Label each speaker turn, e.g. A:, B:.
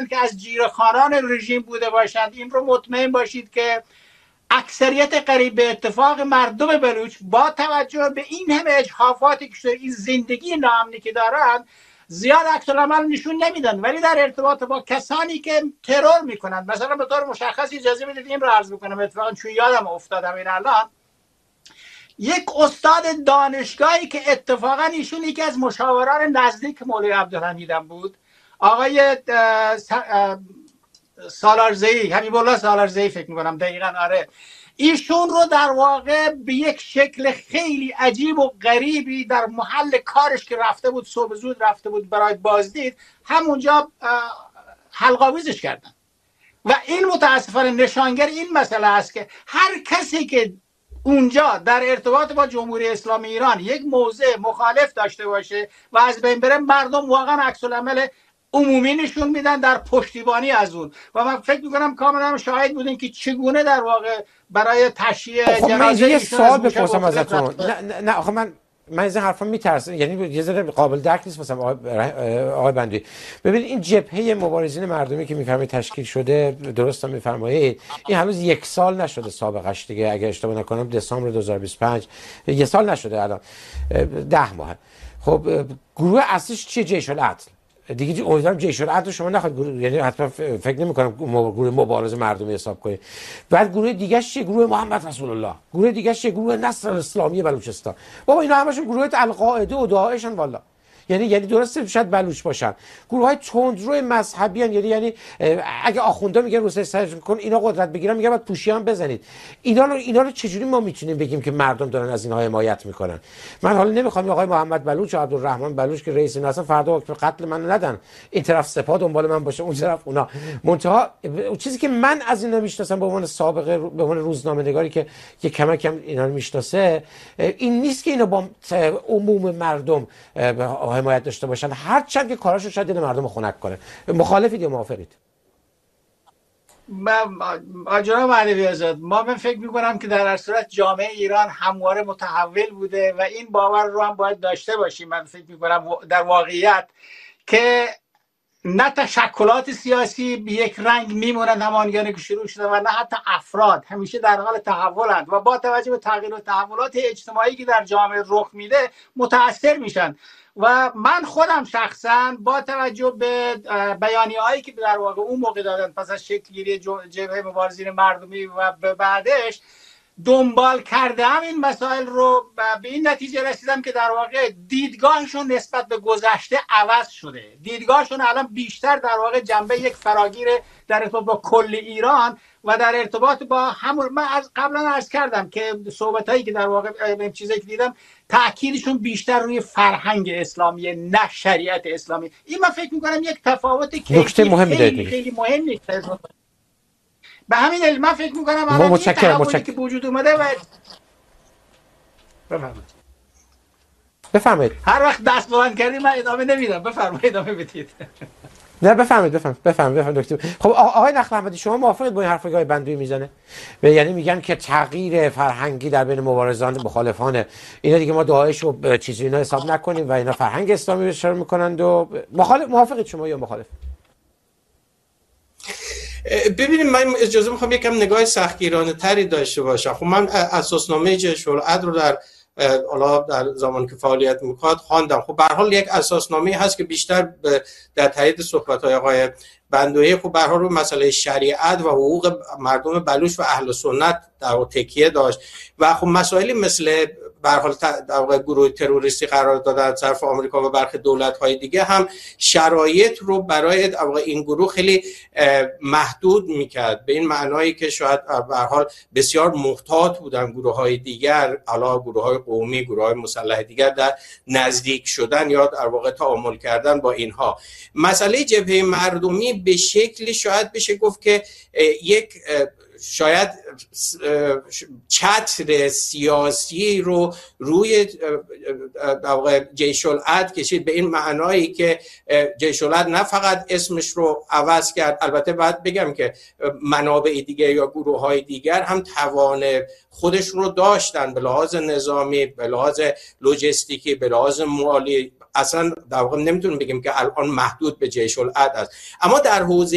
A: باشند که از جیره‌خوانان رژیم بوده باشند، این رو مطمئن باشید که اکثریت قریب به اتفاق مردم بلوچ با توجه به این همه اجحافاتی که شده، این زندگی ناامنی که دارند، زیاد عکس العمل نشون نمیدن. ولی در ارتباط با کسانی که ترور میکنند، مثلا به طور مشخص اجازه بدید این رو عرض بکنم، اتفاقا چون یادم افتادم این الان، یک استاد دانشگاهی که اتفاقا ایشون یکی از مشاوران نزدیک مولوی عبدالحمید بود، آقای سالارزئی، حبیب الله سالارزئی فکر میکنم دقیقاً، آره، ایشون رو در واقع به یک شکل خیلی عجیب و غریبی در محل کارش که رفته بود، صبح زود رفته بود برای بازدید، همونجا حلق‌آویزش کردن. و این متاسفانه نشانگر این مسئله است که هر کسی که اونجا در ارتباط با جمهوری اسلامی ایران یک موضع مخالف داشته باشه و از بین بره، مردم واقعا عکس العمل عمومی نشون میدن در پشتیبانی از اون. و من فکر میکنم کاملا شاهد بودین که چگونه در واقع برای تشییع
B: جنازه
A: ایشون
B: یه سوال
A: از
B: بپرسم ازتون. نه آخه من از این حرفا میترسم، یعنی یه ذره قابل درک نیست. مثلا آقای بندی، ببینید این جبهه مبارزین مردمی که میفرمایید تشکیل شده، درست هم میفرمایید، این هنوز یک سال نشده سابقش دیگه، اگه اشتباه نکنم دسامبر 2025 یک سال نشده، الان 10 ماه. خب گروه اصلیش چیه؟ جیش العدل دیگه. امیدوارم جیش العدل شما نخواهید، یعنی حتما فکر نمی‌کنم گروه مبارز مردمی حساب کنید. بعد گروه دیگه چیه؟ گروه محمد رسول الله. گروه دیگه چیه؟ گروه نصر الاسلامی بلوچستان. بابا اینا همشون گروه القاعده و داعشن والا. یعنی درسته شاید بلوچ باشن، گروه‌های تندرو مذهبی ان، یعنی اگه آخوندا میگن روسیه سرچ میکن اینا قدرت بگیرن، میگن بعد پوشیان بزنید. اینا رو چجوری ما میتونیم بگیم که مردم دارن از اینها حمایت میکنن؟ من حالا نمیخوام آقای محمد بلوچ و عبدالرحمن بلوچ که رئیس اینا، اصلا فردا حکم قتل من ندن، این طرف سپاه دنبال من باشه، اون طرف اونا. منتها چیزی که من از اینا میشناسم به عنوان سابقه، به عنوان روزنامه‌نگاری که کم اینا رو میشناسه، این نیست که اینا با عموم مردم حمایت داشته باشن، هرچند که کاراشو شاید دل مردم خنک کنه. مخالفید یا موافقید؟
A: جناب علوی آزاد، من فکر میکنم که در هر صورت جامعه ایران همواره متحول بوده و این باور رو هم باید داشته باشیم. من فکر میکنم در واقعیت که نه تشکلات سیاسی به یک رنگ میمونند همانگونه که شروع شده، و نه حتی افراد همیشه در حال تحولند و با توجه به تغییر و تحولات اجتماعی که در جامعه رخ میده متاثر میشن. و من خودم شخصا با توجه به بیانیه‌هایی که در واقع اون موقع دادن پس از شکل‌گیری جبهه مبارزین مردمی و به بعدش دنبال کردم این مسائل رو، به این نتیجه رسیدم که در واقع دیدگاهشون نسبت به گذشته عوض شده. دیدگاهشون الان بیشتر در واقع جنبه یک فراگیر در ارتباط با کل ایران و در ارتباط با همون، من از قبلا عرض کردم که صحبتایی که در واقع چیزایی که دیدم تأکیدشون بیشتر روی فرهنگ اسلامی نه شریعت اسلامی. این من فکر می‌کنم یک تفاوت خیلی مهمی به همین علم من فکر میکنم الان این تحولی که وجود اومده و
B: بفرمایید.
A: هر وقت دست بلند کردی من ادامه نمیدم، بفرمایید ادامه بدید.
B: نه بفرمایید دکتر. خب آقای نخل احمدی، شما موافقید با این حرفی که بندوی میزنه؟ یعنی میگن که تغییر فرهنگی در بین مبارزان مخالفان اینا دیگه ما داعش و چیزی اینا حساب نکنیم و اینا فرهنگ اسلامی رو اشاره میکنند و موافقید شما یا مخالف؟
C: ببینید من اجازه میخوام یکم نگاه سختگیرانه تری داشته باشم. خب من اساسنامه جیش العدل رو در زمانی که فعالیت میکرد خواندم. خب به هر حال یک اساسنامه هست که بیشتر در تایید صحبت‌های آقای بندوی خب به هر حال رو مسئله شریعت و حقوق مردم بلوچ و اهل سنت در تکیه داشت و خب مسائلی مثل به هر حال در واقع گروه تروریستی قرار دادن از طرف آمریکا و برخی دولت‌های دیگه هم شرایط رو برای این گروه خیلی محدود میکرد، به این معنایی که شاید به هر حال بسیار محتاط بودن گروه‌های دیگر، علاوه گروه‌های قومی، گروه‌های مسلح دیگر در نزدیک شدن یا در واقع تعامل کردن با اینها. مسئله جبهه مردمی به شکلی شاید بشه گفت که یک شاید چتر سیاسی رو روی در واقع جیش العدل کشید، به این معنایی که جیش العدل نه فقط اسمش رو عوض کرد، البته باید بگم که منابع دیگر یا گروه‌های دیگر هم توان خودشون رو داشتن به لحاظ نظامی، به لحاظ لوجستیکی، به لحاظ مالی. اصلا در واقع نمیتونیم بگیم که الان محدود به جیش العدل است، اما در حوزه